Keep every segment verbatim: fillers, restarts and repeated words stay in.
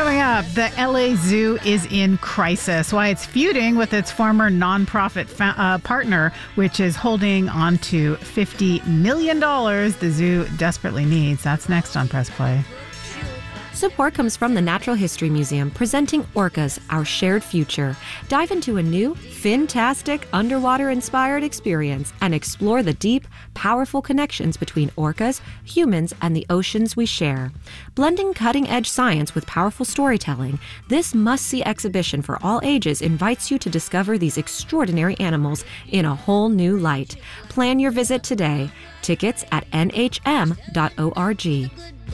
Coming up, the L A Zoo is in crisis. Why it's feuding with its former nonprofit fa- uh, partner, which is holding on to fifty million dollars the zoo desperately needs. That's next on Press Play. Support comes from the Natural History Museum, presenting Orcas, Our Shared Future. Dive into a new, fantastic, underwater-inspired experience and explore the deep, powerful connections between orcas, humans, and the oceans we share. Blending cutting-edge science with powerful storytelling, this must-see exhibition for all ages invites you to discover these extraordinary animals in a whole new light. Plan your visit today. Tickets at N H M dot org.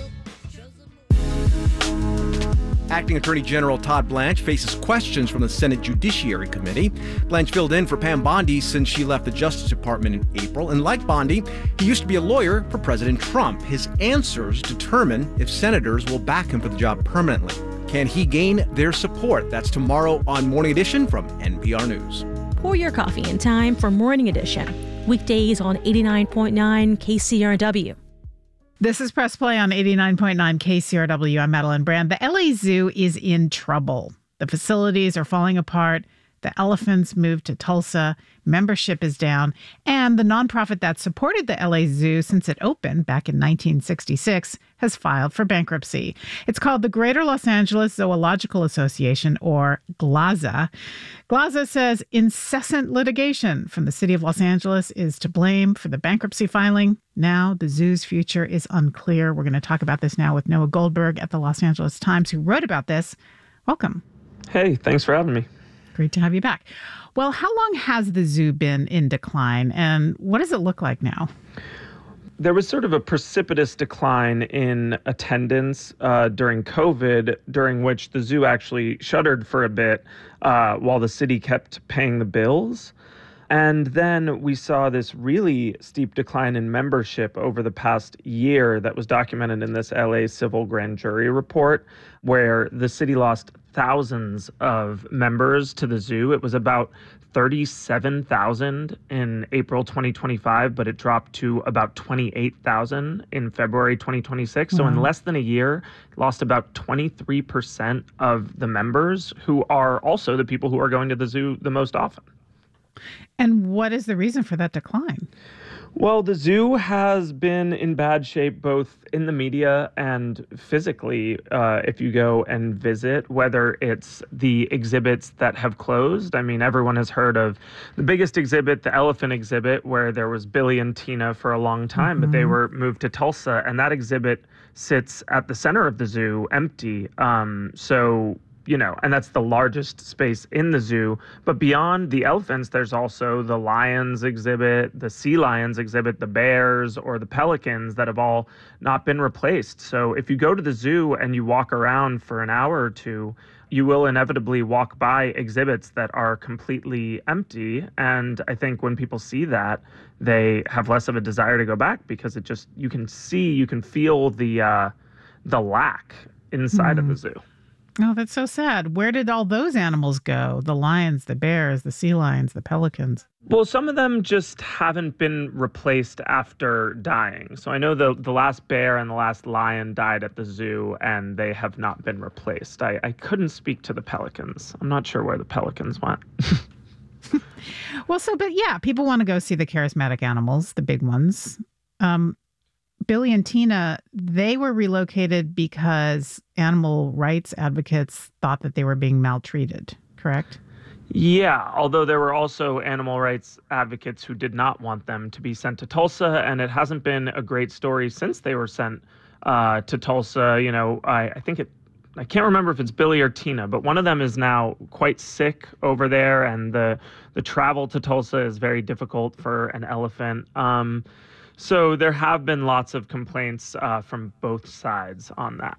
Acting Attorney General Todd Blanche faces questions from the Senate Judiciary Committee. Blanche filled in for Pam Bondi since she left the Justice Department in April. And like Bondi, he used to be a lawyer for President Trump. His answers determine if senators will back him for the job permanently. Can he gain their support? That's tomorrow on Morning Edition from N P R News. Pour your coffee in time for Morning Edition. Weekdays on eighty-nine point nine K C R W. This is Press Play on eighty-nine point nine K C R W. I'm Madeline Brand. The L A Zoo is in trouble. The facilities are falling apart. The elephants moved to Tulsa. Membership is down. And the nonprofit that supported the L A Zoo since it opened back in nineteen sixty-six has filed for bankruptcy. It's called the Greater Los Angeles Zoological Association, or GLAZA. GLAZA says incessant litigation from the city of Los Angeles is to blame for the bankruptcy filing. Now the zoo's future is unclear. We're going to talk about this now with Noah Goldberg at the Los Angeles Times, who wrote about this. Welcome. Hey, thanks for having me. Great to have you back. Well, how long has the zoo been in decline, and what does it look like now? There was sort of a precipitous decline in attendance uh, during COVID, during which the zoo actually shuttered for a bit uh, while the city kept paying the bills. And then we saw this really steep decline in membership over the past year that was documented in this L A civil grand jury report, where the city lost thousands of members to the zoo. It was about thirty-seven thousand in April twenty twenty-five, but it dropped to about twenty-eight thousand in February twenty twenty-six. So Wow. in less than a year, lost about twenty-three percent of the members, who are also the people who are going to the zoo the most often. And what is the reason for that decline? Well, the zoo has been in bad shape both in the media and physically. Uh, if you go and visit, whether it's the exhibits that have closed. I mean, everyone has heard of the biggest exhibit, the elephant exhibit, where there was Billy and Tina for a long time, mm-hmm. but they were moved to Tulsa, and that exhibit sits at the center of the zoo, empty. Um, so You know, and that's the largest space in the zoo. But beyond the elephants, there's also the lions exhibit, the sea lions exhibit, the bears, or the pelicans that have all not been replaced. So if you go to the zoo and you walk around for an hour or two, you will inevitably walk by exhibits that are completely empty. And I think when people see that, they have less of a desire to go back, because it just, you can see, you can feel the uh, the lack inside mm. of the zoo. Oh, that's so sad. Where did all those animals go? The lions, the bears, the sea lions, the pelicans? Well, some of them just haven't been replaced after dying. So I know the, the last bear and the last lion died at the zoo, and they have not been replaced. I, I couldn't speak to the pelicans. I'm not sure where the pelicans went. Well, so, but yeah, people want to go see the charismatic animals, the big ones. Um, Billy and Tina, they were relocated because animal rights advocates thought that they were being maltreated, correct? Yeah, although there were also animal rights advocates who did not want them to be sent to Tulsa, and it hasn't been a great story since they were sent uh, to Tulsa. You know, I, I think it, I can't remember if it's Billy or Tina, but one of them is now quite sick over there, and the, the travel to Tulsa is very difficult for an elephant. Um, So there have been lots of complaints uh, from both sides on that.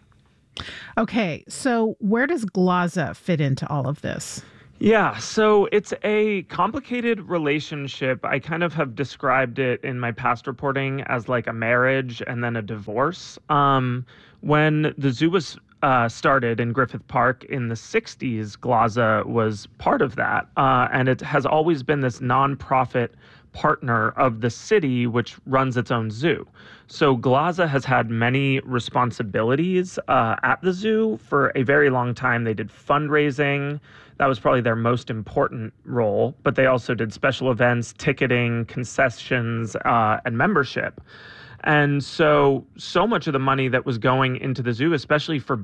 Okay, so where does GLAZA fit into all of this? Yeah, so it's a complicated relationship. I kind of have described it in my past reporting as like a marriage and then a divorce. Um, when the zoo was uh, started in Griffith Park in the sixties, GLAZA was part of that. Uh, and it has always been this nonprofit partner of the city, which runs its own zoo. So Glaza has had many responsibilities uh, at the zoo for a very long time. They did fundraising. That was probably their most important role. But they also did special events, ticketing, concessions, uh, and membership. And so, so much of the money that was going into the zoo, especially for